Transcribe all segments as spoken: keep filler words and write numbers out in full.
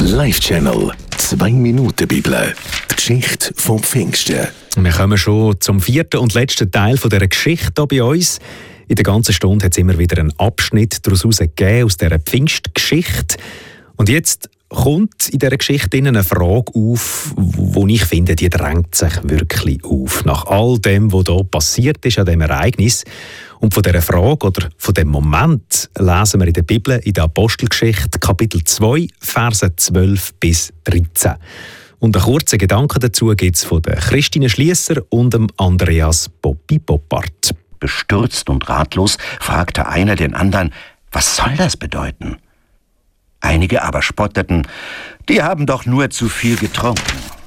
Live-Channel. Zwei Minuten Bibel. Die Geschichte vom Pfingsten. Wir kommen schon zum vierten und letzten Teil von dieser Geschichte hier bei uns. In der ganzen Stunde hat es immer wieder einen Abschnitt daraus gegeben, aus dieser Pfingstgeschichte. Und jetzt kommt in dieser Geschichte eine Frage auf, wo ich finde, die drängt sich wirklich auf. Nach all dem, was hier passiert ist an diesem Ereignis. Und von dieser Frage oder von dem Moment lesen wir in der Bibel, in der Apostelgeschichte, Kapitel zwei, Verse zwölf bis dreizehn. Und einen kurzen Gedanken dazu gibt es von der Christine Schliesser und dem Andreas Boppi Poppart. Bestürzt und ratlos fragte einer den anderen, was soll das bedeuten? Einige aber spotteten, die haben doch nur zu viel getrunken.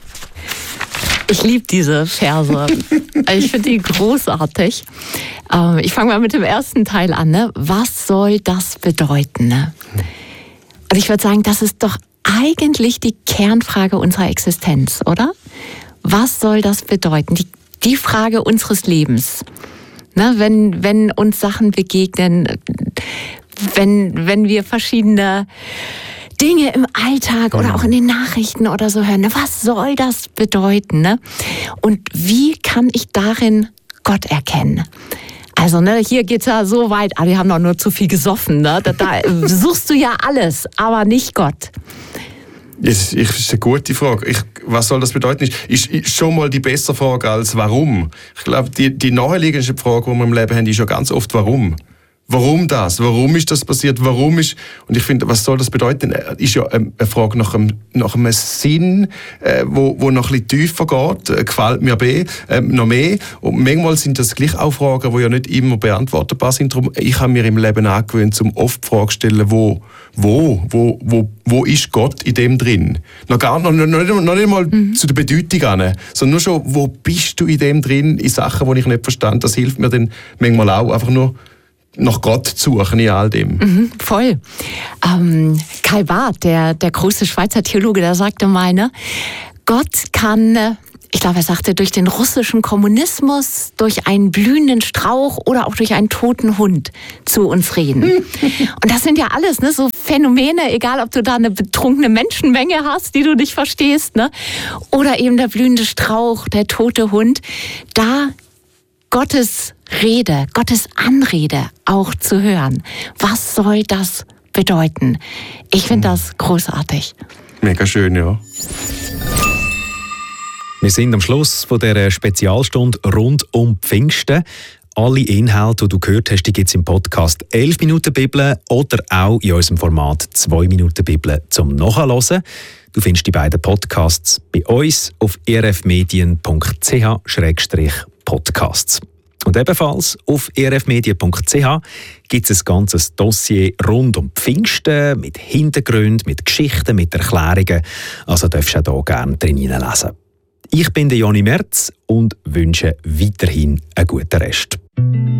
Ich liebe diese Verse. Ich finde die großartig. Ich fange mal mit dem ersten Teil an. Ne? Was soll das bedeuten? Ne? Und ich würde sagen, das ist doch eigentlich die Kernfrage unserer Existenz, oder? Was soll das bedeuten? Die, die Frage unseres Lebens. Ne? Wenn, wenn uns Sachen begegnen, wenn, wenn wir verschiedene Dinge im Alltag oder auch in den Nachrichten oder so hören. Was soll das bedeuten? Ne? Und wie kann ich darin Gott erkennen? Also ne, hier geht's ja so weit, ah, die haben doch nur zu viel gesoffen. Ne? Da, da suchst du ja alles, aber nicht Gott. Das ist eine gute Frage. Ich, was soll das bedeuten? Ist, ist schon mal die bessere Frage als warum. Ich glaube, die, die naheliegendste Frage, die wir im Leben haben, ist ja ganz oft warum. Warum das? Warum ist das passiert? Warum ist... Und ich finde, was soll das bedeuten? Ist ja eine Frage nach einem, nach einem Sinn, äh, wo, wo noch ein bisschen tiefer geht. Äh, gefällt mir be, äh, noch mehr. Und manchmal sind das gleich auch Fragen, die ja nicht immer beantwortbar sind. Darum, ich habe mir im Leben angewöhnt, um oft die Frage zu stellen, wo, wo, wo, wo, wo ist Gott in dem drin? Noch gar noch, noch, noch, noch nicht mal mhm. zu der Bedeutung an, sondern nur schon, wo bist du in dem drin, in Sachen, die ich nicht verstehe. Das hilft mir dann manchmal auch, einfach nur nach Gott zu suchen in all dem. Mhm, voll. Ähm, Karl Barth, der, der große Schweizer Theologe, der sagte mal, ne, Gott kann, ich glaube, er sagte, durch den russischen Kommunismus, durch einen blühenden Strauch oder auch durch einen toten Hund zu uns reden. Und das sind ja alles ne, so Phänomene, egal ob du da eine betrunkene Menschenmenge hast, die du nicht verstehst, ne, oder eben der blühende Strauch, der tote Hund, da Gottes Rede, Gottes Anrede auch zu hören. Was soll das bedeuten? Ich finde das großartig. Mega schön, ja. Wir sind am Schluss von dieser Spezialstunde rund um Pfingsten. Alle Inhalte, die du gehört hast, die gibt es im Podcast elf Minuten Bibel oder auch in unserem Format zwei Minuten Bibel zum Nachhören. Du findest die beiden Podcasts bei uns auf e r f medien punkt c h slash podcasts. Und ebenfalls auf e r f medien punkt c h gibt es ein ganzes Dossier rund um Pfingsten mit Hintergründen, mit Geschichten, mit Erklärungen. Also darfst du auch hier gerne drin lesen. Ich bin der Joni Merz und wünsche weiterhin einen guten Rest.